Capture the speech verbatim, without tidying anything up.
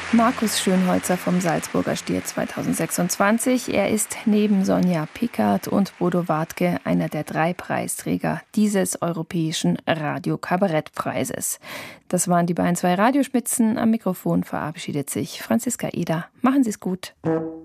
Markus Schönholzer vom Salzburger Stier zweitausendsechsundzwanzig. Er ist neben Sonja Pickard und Bodo Wartke einer der drei Preisträger dieses europäischen Radio-Kabarett-Preises. Das waren die beiden zwei Radiospitzen. Am Mikrofon verabschiedet sich Franziska Eder. Machen Sie es gut.